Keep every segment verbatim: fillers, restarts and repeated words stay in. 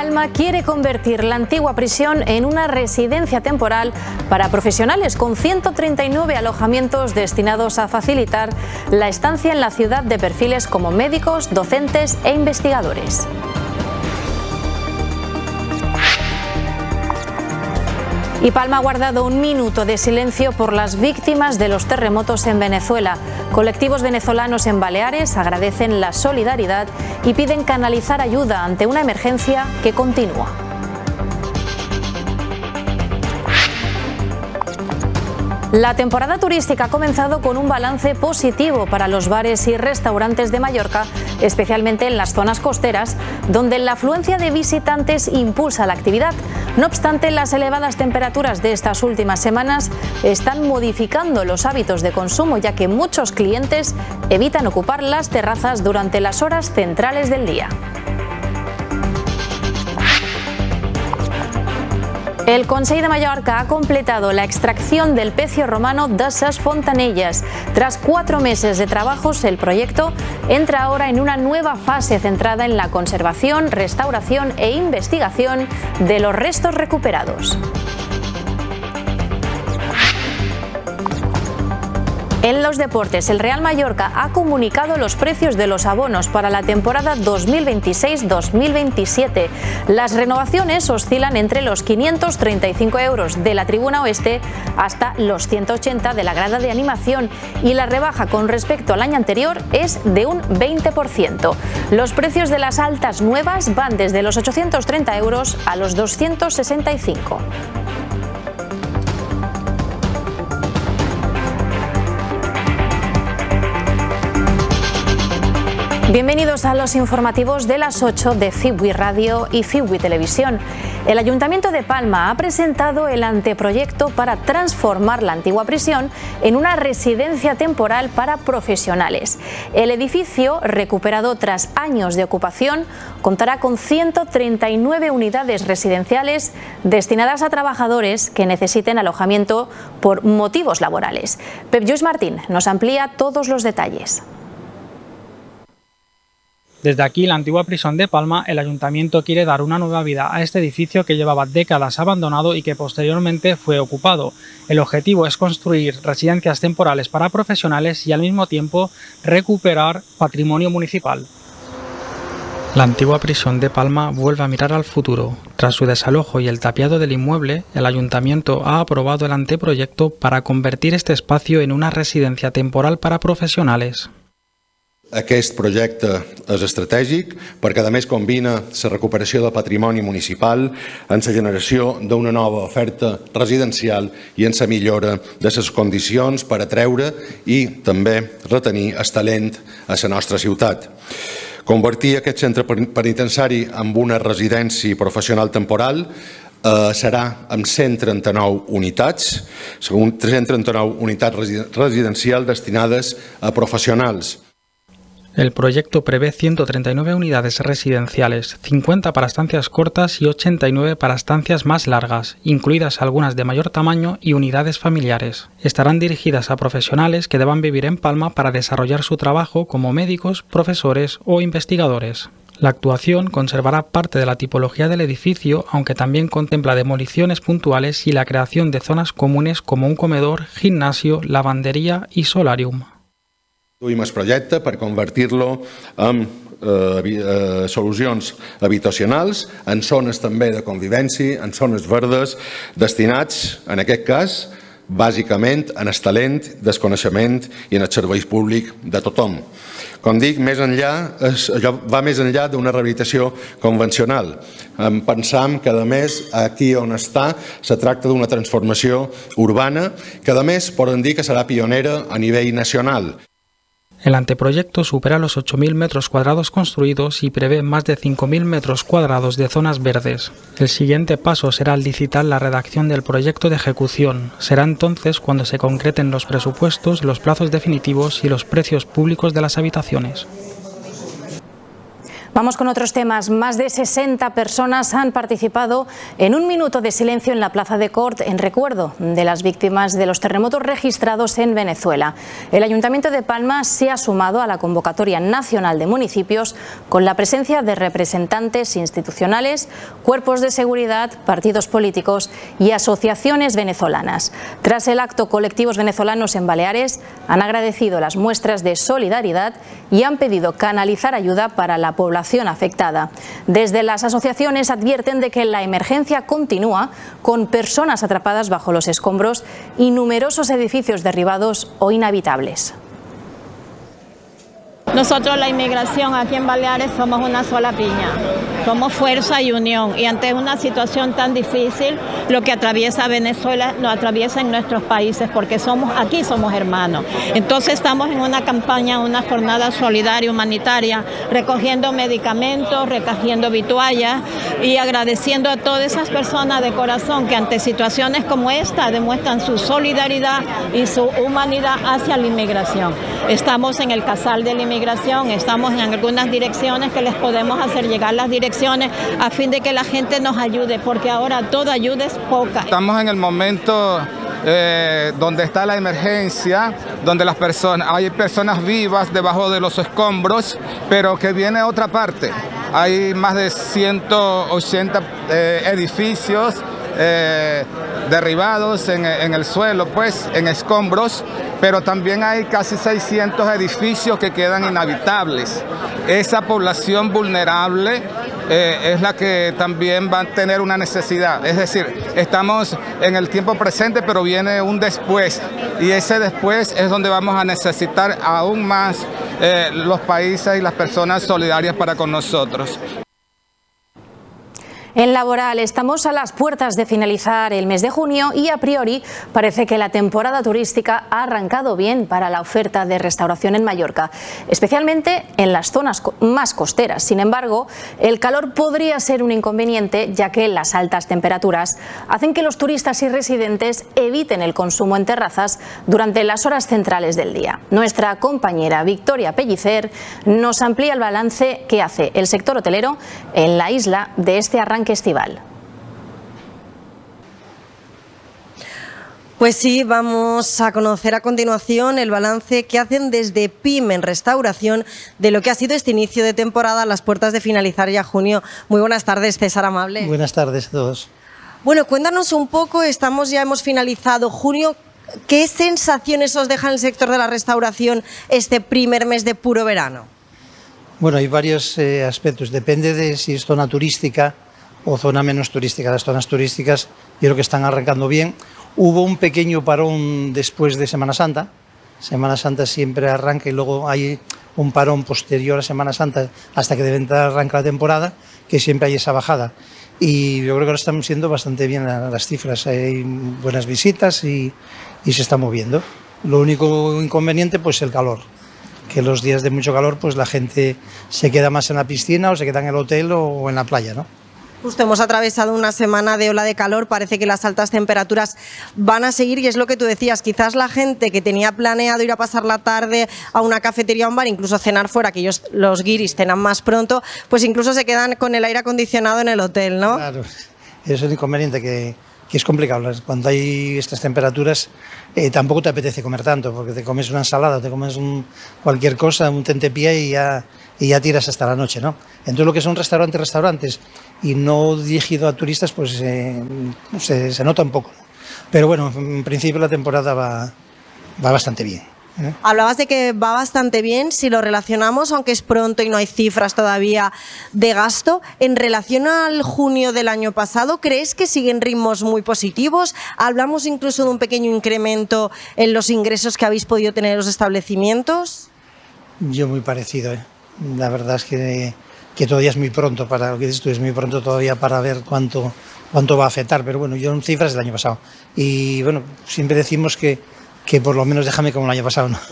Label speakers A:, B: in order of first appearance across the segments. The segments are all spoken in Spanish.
A: Palma quiere convertir la antigua prisión en una residencia temporal para profesionales con ciento treinta y nueve alojamientos destinados a facilitar la estancia en la ciudad de perfiles como médicos, docentes e investigadores. Y Palma ha guardado un minuto de silencio por las víctimas de los terremotos en Venezuela. Colectivos venezolanos en Baleares agradecen la solidaridad y piden canalizar ayuda ante una emergencia que continúa. La temporada turística ha comenzado con un balance positivo para los bares y restaurantes de Mallorca, especialmente en las zonas costeras, donde la afluencia de visitantes impulsa la actividad. No obstante, las elevadas temperaturas de estas últimas semanas están modificando los hábitos de consumo, ya que muchos clientes evitan ocupar las terrazas durante las horas centrales del día. El Consell de Mallorca ha completado la extracción del pecio romano de ses Fontanelles. Tras cuatro meses de trabajos, el proyecto entra ahora en una nueva fase centrada en la conservación, restauración e investigación de los restos recuperados. En los deportes, el Real Mallorca ha comunicado los precios de los abonos para la temporada dos mil veintiséis dos mil veintisiete. Las renovaciones oscilan entre los quinientos treinta y cinco euros de la tribuna oeste hasta los ciento ochenta de la grada de animación, y la rebaja con respecto al año anterior es de un veinte por ciento. Los precios de las altas nuevas van desde los ochocientos treinta euros a los doscientos sesenta y cinco. Bienvenidos a los informativos de las ocho de FIWI Radio y FIWI Televisión. El Ayuntamiento de Palma ha presentado el anteproyecto para transformar la antigua prisión en una residencia temporal para profesionales. El edificio, recuperado tras años de ocupación, contará con ciento treinta y nueve unidades residenciales destinadas a trabajadores que necesiten alojamiento por motivos laborales. Pep Lluís Martín nos amplía todos los detalles.
B: Desde aquí, la antigua prisión de Palma, el Ayuntamiento quiere dar una nueva vida a este edificio que llevaba décadas abandonado y que posteriormente fue ocupado. El objetivo es construir residencias temporales para profesionales y al mismo tiempo recuperar patrimonio municipal. La antigua prisión de Palma vuelve a mirar al futuro. Tras su desalojo y el tapiado del inmueble, el Ayuntamiento ha aprobado el anteproyecto para convertir este espacio en una residencia temporal para profesionales.
C: Aquest projecte és estratègic perquè, a més, combina la recuperació del patrimoni municipal amb la generació d'una nova oferta residencial i amb la millora de les condicions per atreure i també retenir el talent a la nostra ciutat. Convertir aquest centre penitenciari en una residència professional temporal eh, serà amb cent trenta-nou unitats, cent trenta-nou unitats residencials destinades a professionals.
B: El proyecto prevé ciento treinta y nueve unidades residenciales, cincuenta para estancias cortas y ochenta y nueve para estancias más largas, incluidas algunas de mayor tamaño y unidades familiares. Estarán dirigidas a profesionales que deban vivir en Palma para desarrollar su trabajo como médicos, profesores o investigadores. La actuación conservará parte de la tipología del edificio, aunque también contempla demoliciones puntuales y la creación de zonas comunes como un comedor, gimnasio, lavandería y solarium.
C: Duim el projecte per convertir-lo en eh, solucions habitacionals, en zones també de convivència, en zones verdes, destinats, en aquest cas, bàsicament en el talent, desconeixement i en el servei públic de tothom. Com dic, més enllà, això va més enllà d'una rehabilitació convencional. Pensam que, a més, aquí on està, se tracta d'una transformació urbana que, a més, poden dir que serà pionera a nivell nacional.
B: El anteproyecto supera los ocho mil metros cuadrados construidos y prevé más de cinco mil metros cuadrados de zonas verdes. El siguiente paso será licitar la redacción del proyecto de ejecución. Será entonces cuando se concreten los presupuestos, los plazos definitivos y los precios públicos de las habitaciones.
A: Vamos con otros temas. Más de sesenta personas han participado en un minuto de silencio en la Plaza de Cort en recuerdo de las víctimas de los terremotos registrados en Venezuela. El Ayuntamiento de Palma se ha sumado a la convocatoria nacional de municipios con la presencia de representantes institucionales, cuerpos de seguridad, partidos políticos y asociaciones venezolanas. Tras el acto, colectivos venezolanos en Baleares han agradecido las muestras de solidaridad y han pedido canalizar ayuda para la población afectada. Desde las asociaciones advierten de que la emergencia continúa con personas atrapadas bajo los escombros y numerosos edificios derribados o inhabitables.
D: Nosotros, la inmigración aquí en Baleares, somos una sola piña, somos fuerza y unión, y ante una situación tan difícil, lo que atraviesa Venezuela lo atraviesa en nuestros países, porque somos aquí somos hermanos. Entonces estamos en una campaña, una jornada solidaria, humanitaria, recogiendo medicamentos, recogiendo vituallas y agradeciendo a todas esas personas de corazón que ante situaciones como esta demuestran su solidaridad y su humanidad hacia la inmigración. Estamos en el Casal de la Inmigración, estamos en algunas direcciones que les podemos hacer llegar las direcciones a fin de que la gente nos ayude, porque ahora toda ayuda es poca.
E: Estamos en el momento eh, donde está la emergencia, donde las personas, hay personas vivas debajo de los escombros, pero que viene otra parte. Hay más de ciento ochenta eh, edificios eh, derribados en, en el suelo, pues, en escombros, pero también hay casi seiscientos edificios que quedan inhabitables. Esa población vulnerable eh, es la que también va a tener una necesidad. Es decir, estamos en el tiempo presente, pero viene un después, y ese después es donde vamos a necesitar aún más eh, los países y las personas solidarias para con nosotros.
A: En Laboral estamos a las puertas de finalizar el mes de junio y a priori parece que la temporada turística ha arrancado bien para la oferta de restauración en Mallorca, especialmente en las zonas más costeras. Sin embargo, el calor podría ser un inconveniente, ya que las altas temperaturas hacen que los turistas y residentes eviten el consumo en terrazas durante las horas centrales del día. Nuestra compañera Victoria Pellicer nos amplía el balance que hace el sector hotelero en la isla de este arranque estival.
F: Pues sí, vamos a conocer a continuación el balance que hacen desde PIM en Restauración de lo que ha sido este inicio de temporada a las puertas de finalizar ya junio. Muy buenas tardes, César Amable.
G: Buenas tardes a todos.
F: Bueno, cuéntanos un poco, estamos ya hemos finalizado junio. ¿Qué sensaciones os deja en el sector de la restauración este primer mes de puro verano?
G: Bueno, hay varios eh, aspectos. Depende de si es zona turística o zona menos turística. Las zonas turísticas yo creo que están arrancando bien. Hubo un pequeño parón después de Semana Santa. Semana Santa siempre arranca y luego hay un parón posterior a Semana Santa hasta que de verdad arranca la temporada, que siempre hay esa bajada. Y yo creo que ahora están siendo bastante bien las cifras. Hay buenas visitas y, y se está moviendo. Lo único inconveniente, pues el calor. Que los días de mucho calor, pues la gente se queda más en la piscina o se queda en el hotel o en la playa, ¿no?
F: Justo hemos atravesado una semana de ola de calor, parece que las altas temperaturas van a seguir y es lo que tú decías, quizás la gente que tenía planeado ir a pasar la tarde a una cafetería o un bar, incluso cenar fuera, que ellos los guiris cenan más pronto, pues incluso se quedan con el aire acondicionado en el hotel, ¿no?
G: Claro, es el inconveniente que, que es complicado. Cuando hay estas temperaturas eh, tampoco te apetece comer tanto, porque te comes una ensalada, te comes un, cualquier cosa, un tentempié y ya, y ya tiras hasta la noche, ¿no? Entonces lo que son restaurantes, restaurantes y no dirigido a turistas, pues eh, se, se nota un poco. Pero bueno, en principio la temporada va, va bastante bien. ¿eh?
F: Hablabas de que va bastante bien, si lo relacionamos, aunque es pronto y no hay cifras todavía de gasto, en relación al junio del año pasado, ¿crees que siguen ritmos muy positivos? Hablamos incluso de un pequeño incremento en los ingresos que habéis podido tener los establecimientos.
G: Yo muy parecido, ¿eh? La verdad es que, que todavía es muy pronto para lo que dices tú, es muy pronto todavía para ver cuánto, cuánto va a afectar, pero bueno, yo en cifras del año pasado. Y bueno, siempre decimos que, que por lo menos déjame como el año pasado, ¿no?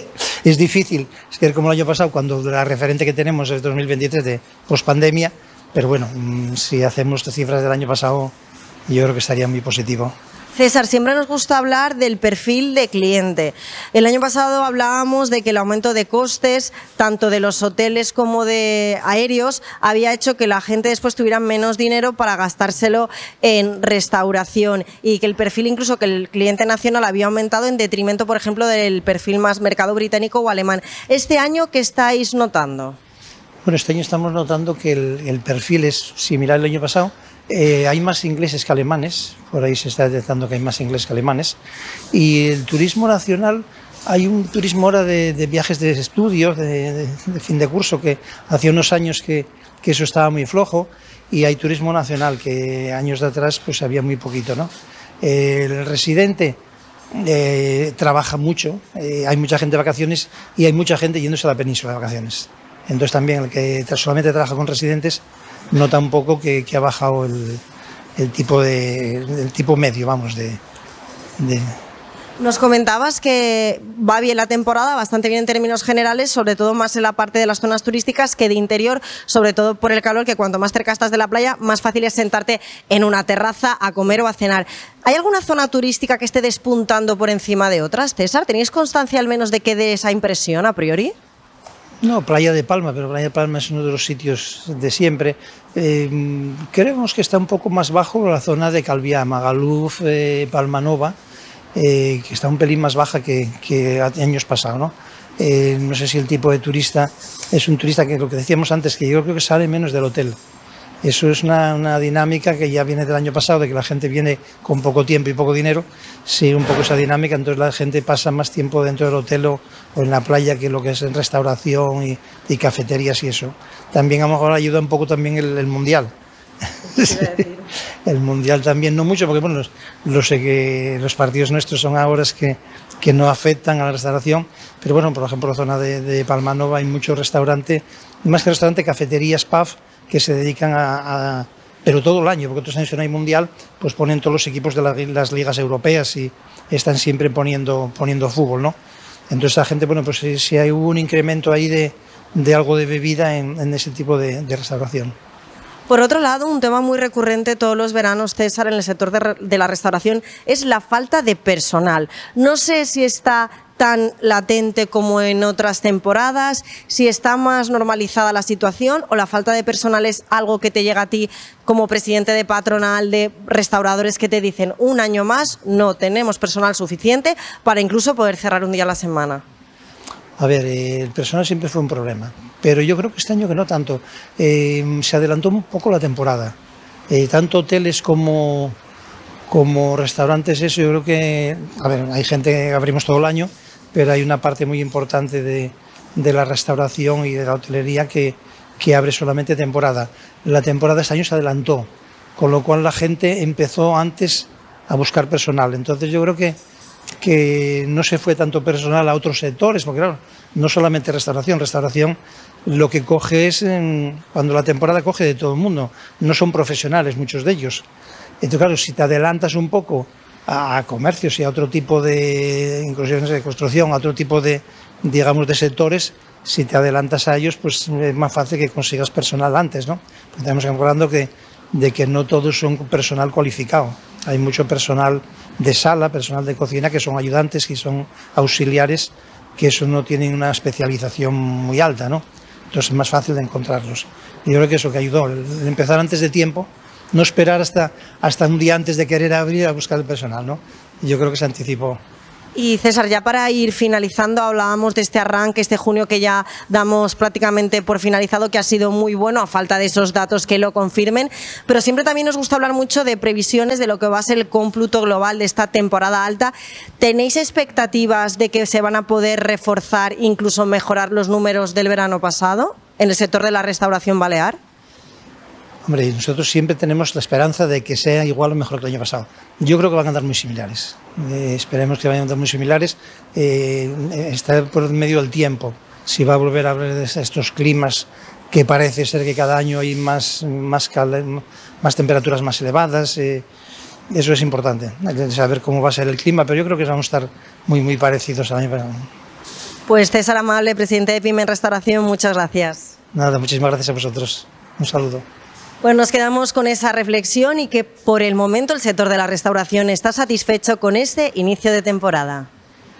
G: Es difícil ser como el año pasado cuando la referente que tenemos es dos mil veintitrés de pospandemia, pero bueno, si hacemos cifras del año pasado, yo creo que estaría muy positivo.
F: César, siempre nos gusta hablar del perfil de cliente. El año pasado hablábamos de que el aumento de costes, tanto de los hoteles como de aéreos, había hecho que la gente después tuviera menos dinero para gastárselo en restauración y que el perfil, incluso que el cliente nacional, había aumentado en detrimento, por ejemplo, del perfil más mercado británico o alemán. ¿Este año qué estáis notando?
G: Bueno, este año estamos notando que el, el perfil es similar al año pasado. Eh, hay más ingleses que alemanes, por ahí se está detectando que hay más ingleses que alemanes, y el turismo nacional, hay un turismo ahora de, de viajes de estudios, de, de, de fin de curso, que hacía unos años que, que eso estaba muy flojo, y hay turismo nacional, que años de atrás pues había muy poquito, ¿no? Eh, el residente eh, trabaja mucho, eh, hay mucha gente de vacaciones y hay mucha gente yéndose a la península de vacaciones. Entonces también el que solamente trabaja con residentes nota un poco que, que ha bajado el, el, tipo de, el tipo medio, vamos, de, de...
F: Nos comentabas que va bien la temporada, bastante bien en términos generales, sobre todo más en la parte de las zonas turísticas que de interior, sobre todo por el calor, que cuanto más cerca estás de la playa, más fácil es sentarte en una terraza a comer o a cenar. ¿Hay alguna zona turística que esté despuntando por encima de otras, César? ¿Tenéis constancia al menos de que dé esa impresión a priori?
G: No, Playa de Palma, pero Playa de Palma es uno de los sitios de siempre. Eh, creemos que está un poco más bajo la zona de Calviá, Magaluf, eh, Palma Nova, eh, que está un pelín más baja que, que años pasados, ¿no? Eh, no sé si el tipo de turista es un turista que, lo que decíamos antes, que yo creo que sale menos del hotel. Eso es una, una dinámica que ya viene del año pasado, de que la gente viene con poco tiempo y poco dinero, sigue un poco esa dinámica, entonces la gente pasa más tiempo dentro del hotel o, o en la playa que lo que es en restauración y, y cafeterías y eso. También a lo mejor ayuda un poco también el, el Mundial. Sí, el Mundial también, no mucho, porque bueno, los, los, eh, los partidos nuestros son a horas que, que no afectan a la restauración, pero bueno, por ejemplo, en la zona de, de Palma Nova hay mucho restaurante, más que restaurante, cafeterías, pub, que se dedican a, a... pero todo el año, porque otros años que no hay mundial, pues ponen todos los equipos de la, las ligas europeas y están siempre poniendo, poniendo fútbol, ¿no? Entonces la gente, bueno, pues si, si hay un incremento ahí de, de algo de bebida en, en ese tipo de, de restauración.
F: Por otro lado, un tema muy recurrente todos los veranos, César, en el sector de, de la restauración es la falta de personal. No sé si está tan latente como en otras temporadas, si está más normalizada la situación o la falta de personal es algo que te llega a ti como presidente de patronal de restauradores que te dicen un año más no tenemos personal suficiente para incluso poder cerrar un día a la semana.
G: A ver, eh, el personal siempre fue un problema, pero yo creo que este año que no tanto. Eh, se adelantó un poco la temporada, eh, tanto hoteles como, como restaurantes, eso yo creo que, a ver, hay gente que abrimos todo el año, pero hay una parte muy importante de, de la restauración y de la hotelería que, que abre solamente temporada. La temporada este año se adelantó, con lo cual la gente empezó antes a buscar personal. Entonces yo creo que, que no se fue tanto personal a otros sectores, porque claro, no solamente restauración, restauración lo que coge es, en, cuando la temporada coge de todo el mundo, no son profesionales muchos de ellos. Entonces claro, si te adelantas un poco a comercios y a otro tipo de inclusiones de construcción, a otro tipo de, digamos, de sectores, si te adelantas a ellos, pues es más fácil que consigas personal antes, ¿no? Porque tenemos que recordar que, de que no todos son personal cualificado. Hay mucho personal de sala, personal de cocina, que son ayudantes, que son auxiliares, que eso no tienen una especialización muy alta, ¿no? Entonces es más fácil de encontrarlos. Y yo creo que eso que ayudó, el empezar antes de tiempo, no esperar hasta, hasta un día antes de querer abrir a buscar el personal, ¿no? Y yo creo que se anticipó.
F: Y César, ya para ir finalizando, hablábamos de este arranque, este junio que ya damos prácticamente por finalizado, que ha sido muy bueno, a falta de esos datos que lo confirmen, pero siempre también nos gusta hablar mucho de previsiones de lo que va a ser el cómputo global de esta temporada alta. ¿Tenéis expectativas de que se van a poder reforzar, incluso mejorar los números del verano pasado en el sector de la restauración balear?
G: Hombre, nosotros siempre tenemos la esperanza de que sea igual o mejor que el año pasado. Yo creo que van a andar muy similares. Eh, esperemos que vayan a andar muy similares. Eh, está por medio del tiempo. Si va a volver a haber estos climas que parece ser que cada año hay más, más, más temperaturas más elevadas. Eh, eso es importante, saber cómo va a ser el clima, pero yo creo que vamos a estar muy, muy parecidos al año pasado.
F: Pues César Amable, presidente de PYME en Restauración, muchas gracias.
G: Nada, muchísimas gracias a vosotros. Un saludo.
F: Pues nos quedamos con esa reflexión y que por el momento el sector de la restauración está satisfecho con este inicio de temporada.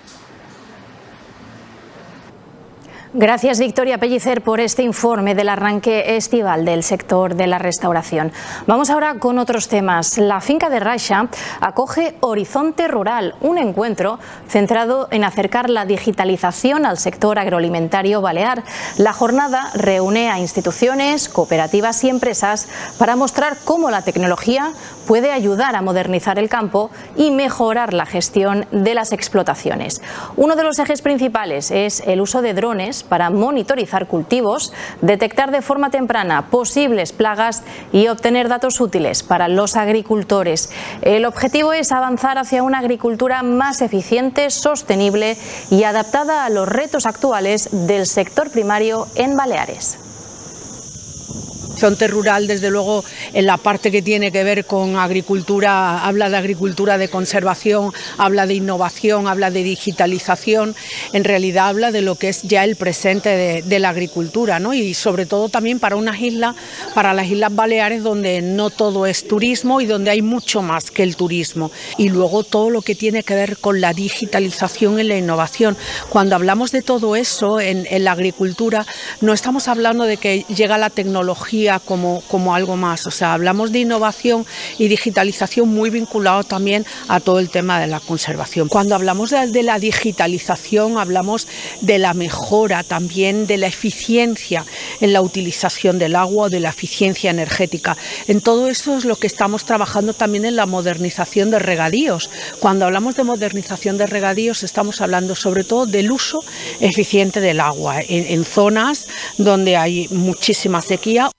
A: Gracias, Victoria Pellicer, por este informe del arranque estival del sector de la restauración. Vamos ahora con otros temas. La finca de Raixa acoge Horizonte Rural, un encuentro centrado en acercar la digitalización al sector agroalimentario balear. La jornada reúne a instituciones, cooperativas y empresas para mostrar cómo la tecnología puede ayudar a modernizar el campo y mejorar la gestión de las explotaciones. Uno de los ejes principales es el uso de drones para monitorizar cultivos, detectar de forma temprana posibles plagas y obtener datos útiles para los agricultores. El objetivo es avanzar hacia una agricultura más eficiente, sostenible y adaptada a los retos actuales del sector primario en Baleares.
H: Horizonte Rural, desde luego, en la parte que tiene que ver con agricultura, habla de agricultura de conservación, habla de innovación, habla de digitalización, en realidad habla de lo que es ya el presente de, de la agricultura, ¿no? Y sobre todo también para unas islas, para las Islas Baleares, donde no todo es turismo y donde hay mucho más que el turismo. Y luego todo lo que tiene que ver con la digitalización y la innovación. Cuando hablamos de todo eso en, en la agricultura, no estamos hablando de que llega la tecnología Como, como algo más, o sea, hablamos de innovación y digitalización muy vinculado también a todo el tema de la conservación. Cuando hablamos de, de la digitalización, hablamos de la mejora también de la eficiencia en la utilización del agua, de la eficiencia energética. En todo eso es lo que estamos trabajando también en la modernización de regadíos. Cuando hablamos de modernización de regadíos, estamos hablando sobre todo del uso eficiente del agua en, en zonas donde hay muchísima sequía.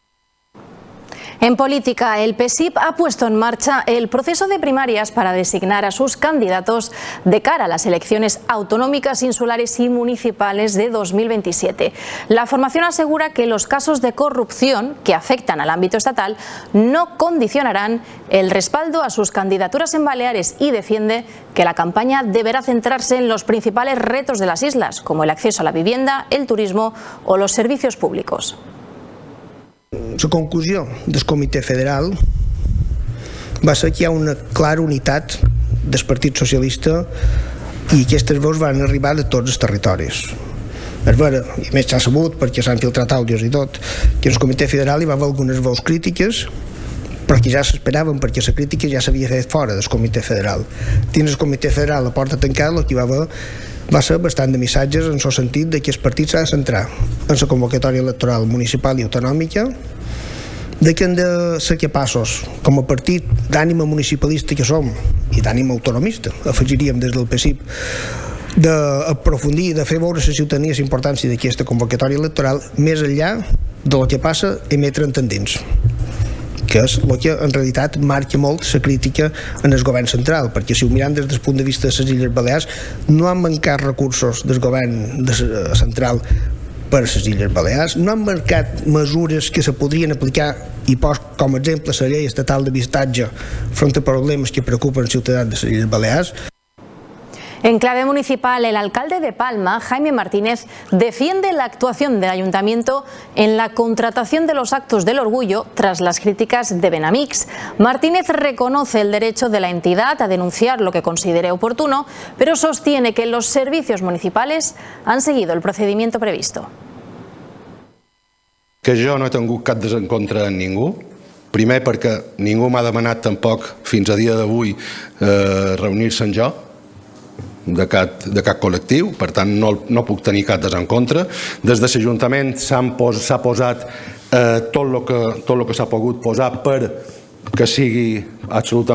A: En política, el P S I P ha puesto en marcha el proceso de primarias para designar a sus candidatos de cara a las elecciones autonómicas, insulares y municipales de dos mil veintisiete. La formación asegura que los casos de corrupción que afectan al ámbito estatal no condicionarán el respaldo a sus candidaturas en Baleares y defiende que la campaña deberá centrarse en los principales retos de las islas, como el acceso a la vivienda, el turismo o los servicios públicos.
I: La conclusió del Comitè Federal va ser que hi ha una clara unitat del Partit Socialista i aquestes veus van arribar de tots els territoris. És vera, i més s'ha sabut perquè s'han filtrat àudios i tot, que en el Comitè Federal hi va haver algunes veus crítiques, però que ja s'esperaven perquè la crítica ja s'havia fet fora del Comitè Federal. Dins el Comitè Federal, a porta tancada, el que hi va haver va ser bastant de missatges en el sentit de que el partit s'ha de centrar en la convocatòria electoral municipal i autonòmica, de que hem de ser capaços, com a partit d'ànima municipalista que som i d'ànima autonomista, afegiríem des del P S I P, d'aprofundir, de fer veure a la ciutadania la importància d'aquesta convocatòria electoral més enllà del que passa emetre endins, que és el que en realitat marca molt la crítica en el govern central, perquè si ho mirem des del punt de vista de les Illes Balears, no han mancat recursos del govern central per a les Illes Balears, no han marcat mesures que se podrien aplicar i poso com a exemple la llei estatal d'habitatge front a problemes que preocupen els ciutadans de les Illes Balears.
A: En clave municipal, el alcalde de Palma, Jaime Martínez, defiende la actuación del ayuntamiento en la contratación de los actos del orgullo tras las críticas de Benamix. Martínez reconoce el derecho de la entidad a denunciar lo que considere oportuno, pero sostiene que los servicios municipales han seguido el procedimiento previsto.
C: Que jo no he tingut cap desencontre amb ningú, primer perquè ningú m'ha demanat tampoc fins a dia d'avui eh, reunir-se amb jo, de cap, de cap col·lectiu, per tant no, no puc tenir cap desencontre. Des de l'Ajuntament s'ha posat eh, tot el que, tot el que s'ha pogut posar per que sigui absolutament